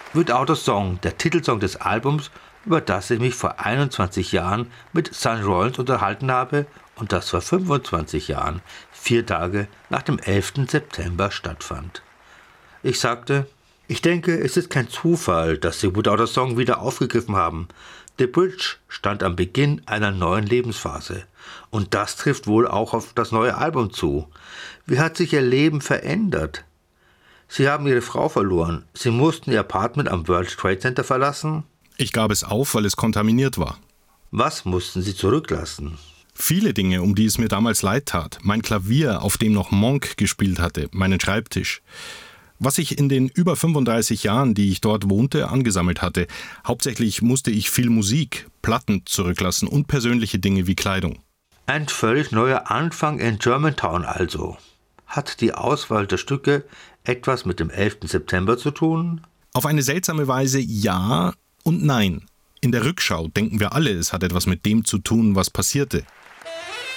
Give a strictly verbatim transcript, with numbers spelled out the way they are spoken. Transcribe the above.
Without a Song, der Titelsong des Albums, über das ich mich vor einundzwanzig Jahren mit Son Rollins unterhalten habe und das vor fünfundzwanzig Jahren, vier Tage nach dem elften September stattfand. Ich sagte, ich denke, es ist kein Zufall, dass sie Without a Song wieder aufgegriffen haben. The Bridge stand am Beginn einer neuen Lebensphase. Und das trifft wohl auch auf das neue Album zu. Wie hat sich ihr Leben verändert? Sie haben ihre Frau verloren. Sie mussten ihr Apartment am World Trade Center verlassen. Ich gab es auf, weil es kontaminiert war. Was mussten Sie zurücklassen? Viele Dinge, um die es mir damals leid tat. Mein Klavier, auf dem noch Monk gespielt hatte, meinen Schreibtisch. Was ich in den über fünfunddreißig Jahren, die ich dort wohnte, angesammelt hatte. Hauptsächlich musste ich viel Musik, Platten zurücklassen und persönliche Dinge wie Kleidung. Ein völlig neuer Anfang in Germantown also. Hat die Auswahl der Stücke etwas mit dem elften September zu tun? Auf eine seltsame Weise ja und nein. In der Rückschau denken wir alle, es hat etwas mit dem zu tun, was passierte.